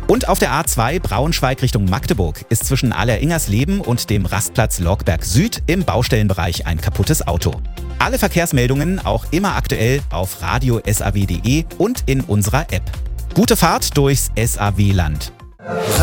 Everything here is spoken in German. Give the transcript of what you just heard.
Und auf der A2 Braunschweig Richtung Magdeburg ist zwischen Alleringersleben und dem Rastplatz Lorgberg Süd im Baustellenbereich ein kaputtes Auto. Alle Verkehrsmeldungen auch immer aktuell auf radio.saw.de und in unserer App. Gute Fahrt durchs SAW-Land.